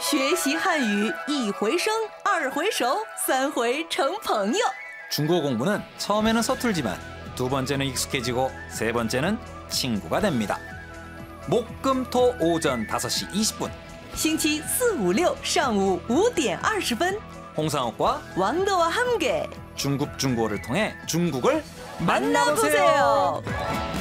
学习汉语一回生，二回熟，三回成朋友。 중국어 공부는 처음에는 서툴지만 두 번째는 익숙해지고 세 번째는 친구가 됩니다. 목, 금, 토 오전 5시 20분 星期四、五、六上午5点20分， 홍상욱과 왕도와 함께 중국어를 통해 중국을 만나보세요.